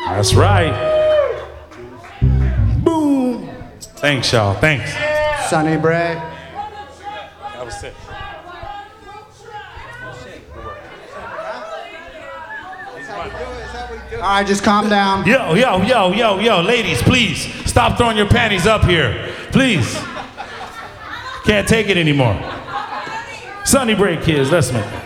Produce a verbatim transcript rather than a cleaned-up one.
That's right. Boom. Thanks, y'all. Thanks. Sonny Bray. That was sick. All right, just calm down. Yo, yo, yo, yo, yo, ladies, please stop throwing your panties up here. Please. Can't take it anymore. Sonny Bray kids, let's make it.